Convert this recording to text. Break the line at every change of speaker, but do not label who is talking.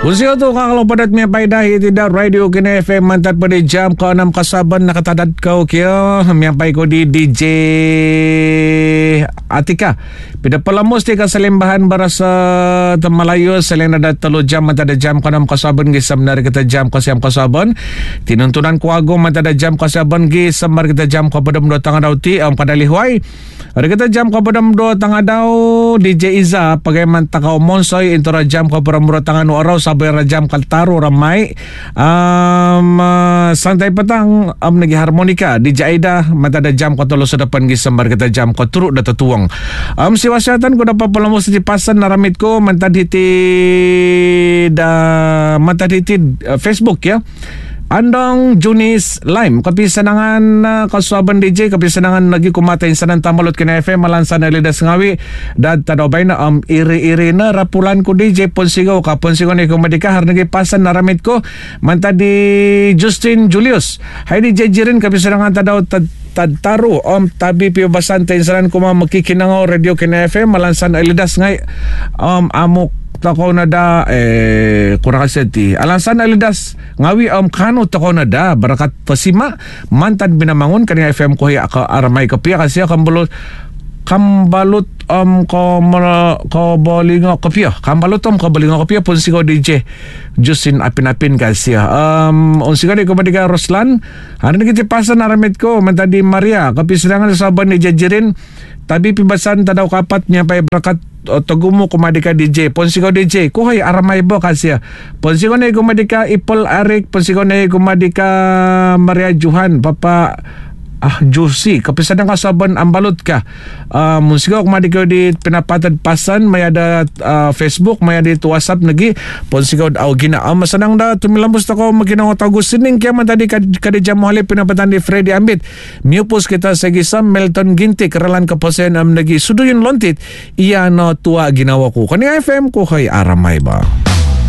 Usia tu kalau padat mi paidahi tidak radio kini FM mantat pada jam ke-6 kasaban nakatadat kau kia miampai ko di DJ Atika. Pida pelamus ti kasalimbahan barasa Temalayu selain ada 3 jam mantat ada jam ke-6 kasaban gi samnar kita jam ke-6 kasaban. Tinuntunan ku agung mantat ada jam kasaban gi samar kita jam ke padam 2 tangah dauti kadalihuai. Ada kita jam ke padam 2 tangah dau DJ Iza pakai mantakau monsoy intora jam ke padam 2 tangah nu arau sabay rajam kaltaro ramai santai petang nagi harmonika di Jaida mata ada jam ko 3 sedepan gi sembar kita jam ko turuk da tuang siwasatan ko dapat pelamus di pasan naramit ko mata diti Facebook ya. Andong Junis Lime kapisanangan kasuaban DJ kapisanangan lagi kumata insanan tambalot kina FM malansan na lidas ngawi dan tadobay na iri-iri na rapulan ko DJ ponsigaw ka ponsigaw ni kumadika har nagi pasan naramit ko manta di Justin Julius hay DJ Jirin kapisanangan tadaw tadtaro tabi piubasan ta insanan kuma makikinangaw radio kina FM malansan na lidas ngay amok tako na da kurang kaseti alansan alidas ngawi kano tako na da barakat pasima mantan binamangun kani FM ko ya ka aramay kapia kasi kambalut ko bolingo kapia kambalut ko bolingo kapia pun sigo DJ Justin apin-apin kasi unsigo ni ko madika Roslan hari ni kita pasan aramit ko mantan di Maria kapisangan saban ni Jajirin tabi pibasan tadaw kapat niya pa barakat togumo kumadika DJ ponsigo DJ kuhay aramay bo kasi ponsigo na kumadika Ipol Arik ponsigo na kumadika Maria Johan Papa Josie kapisadang kasaban ambalot ka musigo kumadika di pinapatad pasan may ada Facebook may ada WhatsApp nagi ponsigo gina masanang da tumilambos ta ko maginang tagus sining kaya man tadi kada jam mohali pinapatan di Freddy Ambit miupos kita sa gisam Melton Ginti karalan kaposen nagi suduyon lontit iya no tua ginawa ko kani FM ko kay aramay ba.